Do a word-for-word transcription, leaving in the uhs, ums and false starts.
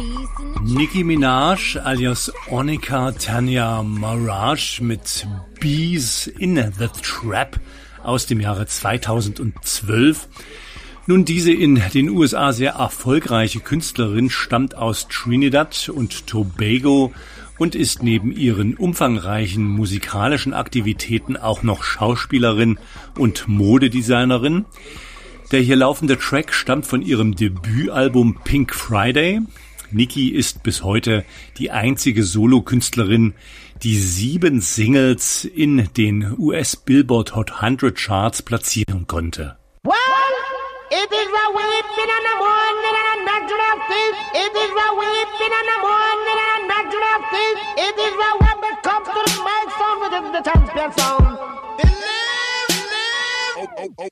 Nicki Minaj alias Onika Tanya Maraj mit Bees in the Trap aus dem Jahre zweitausendzwölf. Nun, diese in den U S A sehr erfolgreiche Künstlerin stammt aus Trinidad und Tobago und ist neben ihren umfangreichen musikalischen Aktivitäten auch noch Schauspielerin und Modedesignerin. Der hier laufende Track stammt von ihrem Debütalbum Pink Friday. Nicki ist bis heute die einzige Solokünstlerin, die sieben Singles in den U S Billboard Hot hundred Charts platzieren konnte. Well, it is a weeping and a mourning and a natural thing. It is a weeping and a mourning and a natural thing. It is a when it comes to the mic sound within the champion sound. Live, live. Oh, oh, oh.